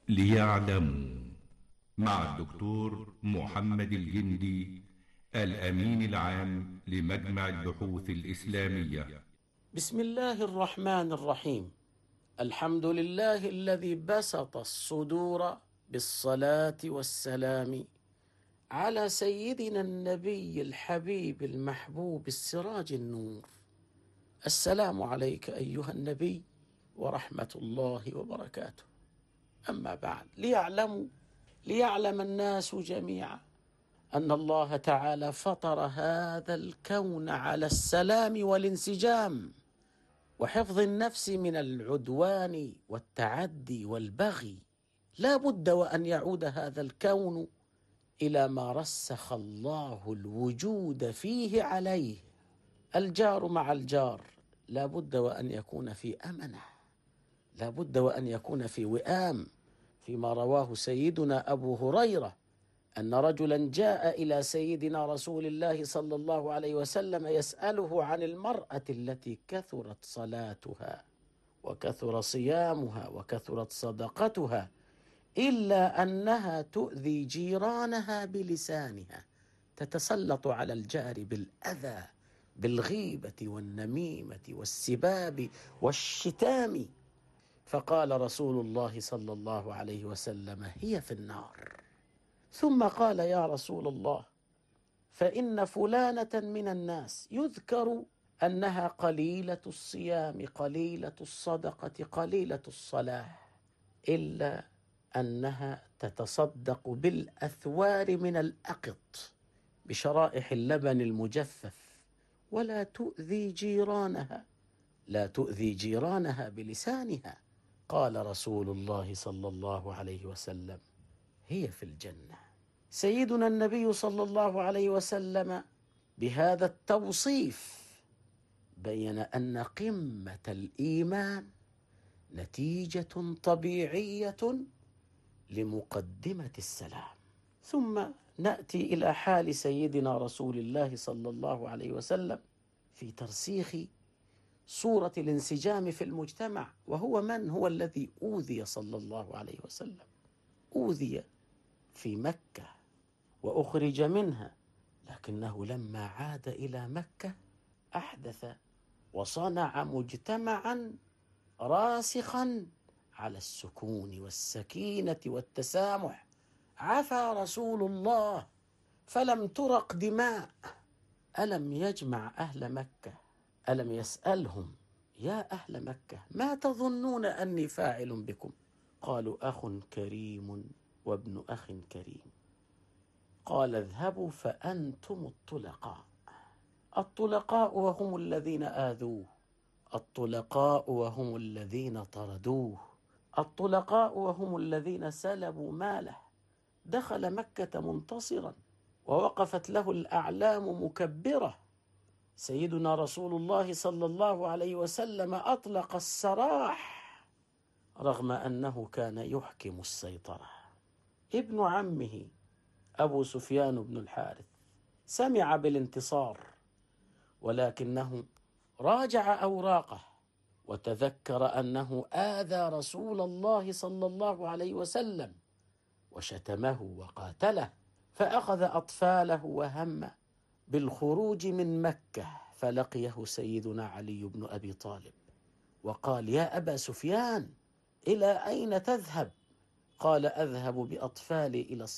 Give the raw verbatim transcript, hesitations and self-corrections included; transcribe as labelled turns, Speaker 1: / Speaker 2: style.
Speaker 1: ليعلموا مع الدكتور محمد الجندي الأمين العام لمجمع البحوث الإسلامية.
Speaker 2: بسم الله الرحمن الرحيم. الحمد لله الذي بسط الصدور بالصلاة والسلام على سيدنا النبي الحبيب المحبوب السراج النور. السلام عليك أيها النبي ورحمة الله وبركاته. أما بعد، ليعلموا ليعلم الناس جميعا أن الله تعالى فطر هذا الكون على السلام والانسجام وحفظ النفس من العدوان والتعدي والبغي. لا بد وأن يعود هذا الكون إلى ما رسخ الله الوجود فيه عليه. الجار مع الجار لا بد وأن يكون في أمنة، لا بد وأن يكون في وئام. فيما رواه سيدنا أبو هريرة أن رجلا جاء إلى سيدنا رسول الله صلى الله عليه وسلم يسأله عن المرأة التي كثرت صلاتها وكثر صيامها وكثرت صدقتها إلا أنها تؤذي جيرانها بلسانها، تتسلط على الجار بالأذى بالغيبة والنميمة والسباب والشتام. فقال رسول الله صلى الله عليه وسلم: هي في النار. ثم قال: يا رسول الله، فإن فلانة من الناس يذكر أنها قليلة الصيام قليلة الصدقة قليلة الصلاة، إلا أنها تتصدق بالأثوار من الأقط بشرائح اللبن المجفف ولا تؤذي جيرانها لا تؤذي جيرانها بلسانها. قال رسول الله صلى الله عليه وسلم: هي في الجنة. سيدنا النبي صلى الله عليه وسلم بهذا التوصيف بين أن قمة الإيمان نتيجة طبيعية لمقدمة السلام. ثم نأتي إلى حال سيدنا رسول الله صلى الله عليه وسلم في ترسيخ صورة الانسجام في المجتمع. وهو من هو الذي أوذي صلى الله عليه وسلم؟ أوذي في مكة وأخرج منها، لكنه لما عاد إلى مكة أحدث وصنع مجتمعا راسخا على السكون والسكينة والتسامح. عفا رسول الله فلم ترق دماء. ألم يجمع أهل مكة؟ ألم يسألهم: يا أهل مكة، ما تظنون أني فاعل بكم؟ قالوا: أخ كريم وابن أخ كريم. قال: اذهبوا فأنتم الطلقاء. الطلقاء وهم الذين آذوه، الطلقاء وهم الذين طردوه، الطلقاء وهم الذين سلبوا ماله. دخل مكة منتصرا ووقفت له الأعلام مكبرة. سيدنا رسول الله صلى الله عليه وسلم أطلق السراح رغم أنه كان يحكم السيطرة. ابن عمه أبو سفيان بن الحارث سمع بالانتصار، ولكنه راجع أوراقه وتذكر أنه آذى رسول الله صلى الله عليه وسلم وشتمه وقاتله، فأخذ أطفاله وهم بالخروج من مكة. فلقيه سيدنا علي بن أبي طالب وقال: يا أبا سفيان، إلى أين تذهب؟ قال: أذهب بأطفالي إلى